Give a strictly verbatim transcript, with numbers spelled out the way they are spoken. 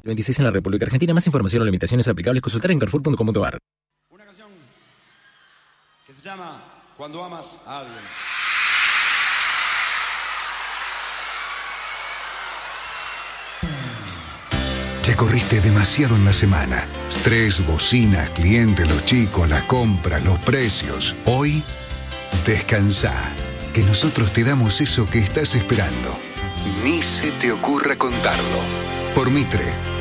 veintiséis en la República Argentina. Más información o limitaciones aplicables consultar en carrefour punto com punto a r. Una canción que se llama Cuando amas a alguien. Ya corriste demasiado en la semana. Estrés, bocinas, clientes, los chicos, las compras, los precios. Hoy, descansá, que nosotros te damos eso que estás esperando. Ni se te ocurra contarlo. Por Mitre,